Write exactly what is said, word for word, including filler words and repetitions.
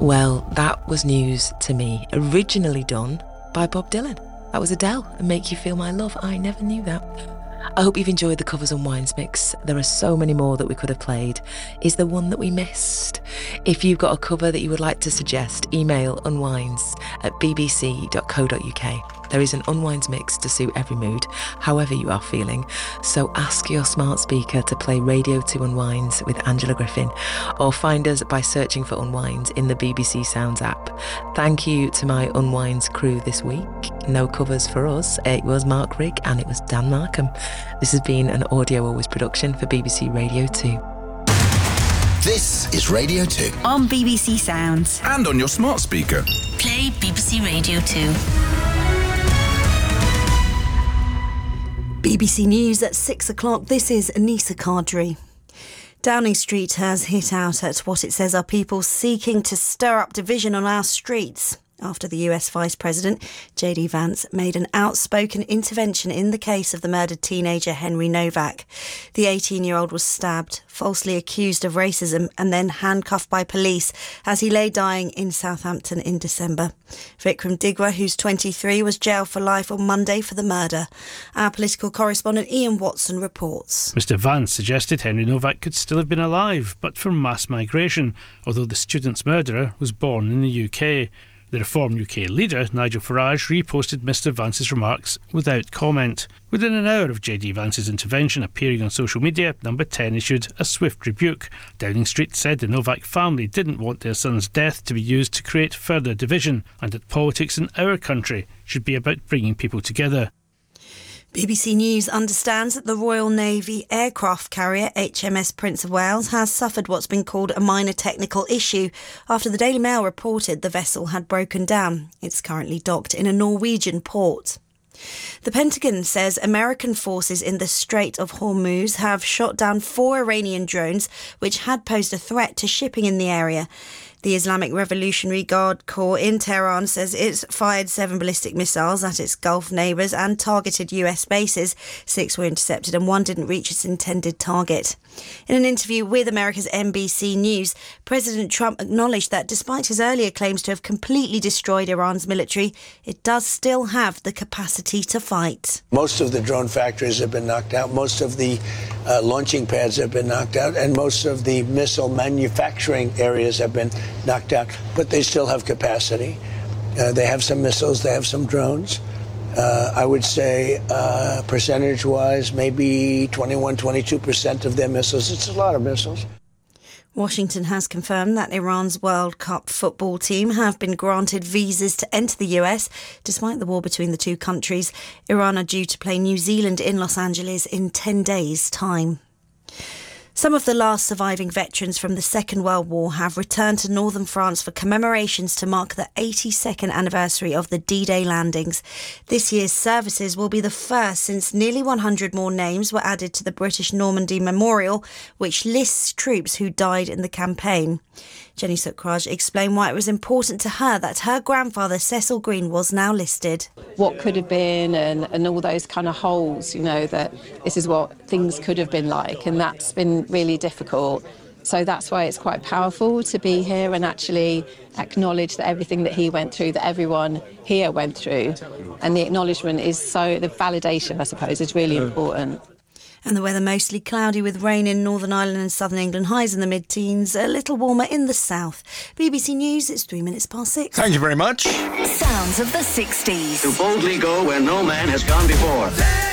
Well, that was news to me. Originally done by Bob Dylan. That was Adele and Make You Feel My Love. I never knew that. I hope you've enjoyed the Covers Unwinds mix. There are so many more that we could have played. Is there one that we missed? If you've got a cover that you would like to suggest, email unwinds at b b c dot co dot u k. There is an Unwinds mix to suit every mood, however you are feeling. So ask your smart speaker to play Radio two Unwinds with Angela Griffin, or find us by searching for Unwinds in the B B C Sounds app. Thank you to my Unwinds crew this week. No covers for us. It was Mark Rigg and it was Dan Markham. This has been an Audio Always production for B B C Radio two. This is Radio two. On B B C Sounds. And on your smart speaker. Play B B C Radio two. B B C News at six o'clock. This is Anissa Kadri. Downing Street has hit out at what it says are people seeking to stir up division on our streets after the U S Vice President, J D Vance, made an outspoken intervention in the case of the murdered teenager Henry Novak. The eighteen-year-old was stabbed, falsely accused of racism and then handcuffed by police as he lay dying in Southampton in December. Vikram Digwa, who's twenty-three, was jailed for life on Monday for the murder. Our political correspondent Ian Watson reports. Mister Vance suggested Henry Novak could still have been alive, but from mass migration, although the student's murderer was born in the U K. The Reform U K leader, Nigel Farage, reposted Mister Vance's remarks without comment. Within an hour of J D Vance's intervention appearing on social media, Number ten issued a swift rebuke. Downing Street said the Novak family didn't want their son's death to be used to create further division, and that politics in our country should be about bringing people together. B B C News understands that the Royal Navy aircraft carrier H M S Prince of Wales has suffered what's been called a minor technical issue after the Daily Mail reported the vessel had broken down. It's currently docked in a Norwegian port. The Pentagon says American forces in the Strait of Hormuz have shot down four Iranian drones which had posed a threat to shipping in the area. The Islamic Revolutionary Guard Corps in Tehran says it's fired seven ballistic missiles at its Gulf neighbours and targeted U S bases. Six were intercepted and one didn't reach its intended target. In an interview with America's N B C News, President Trump acknowledged that despite his earlier claims to have completely destroyed Iran's military, it does still have the capacity to fight. Most of the drone factories have been knocked out, most of the uh, launching pads have been knocked out, and most of the missile manufacturing areas have been knocked out, but they still have capacity. Uh, they have some missiles, they have some drones. Uh, I would say uh, percentage-wise, maybe twenty-one, twenty-two percent of their missiles. It's a lot of missiles. Washington has confirmed that Iran's World Cup football team have been granted visas to enter the U S. Despite the war between the two countries, Iran are due to play New Zealand in Los Angeles in ten days' time. Some of the last surviving veterans from the Second World War have returned to northern France for commemorations to mark the eighty-second anniversary of the D-Day landings. This year's services will be the first since nearly one hundred more names were added to the British Normandy Memorial, which lists troops who died in the campaign. Jenny Sukraj explained why it was important to her that her grandfather, Cecil Green, was now listed. What could have been and, and all those kind of holes, you know, that this is what things could have been like, and that's been really difficult. So that's why it's quite powerful to be here and actually acknowledge that everything that he went through, that everyone here went through. And the acknowledgement is so, the validation, I suppose, is really important. And the weather mostly cloudy with rain in Northern Ireland and Southern England, highs in the mid-teens, a little warmer in the south. B B C News, it's three minutes past six. Thank you very much. Sounds of the sixties. To boldly go where no man has gone before.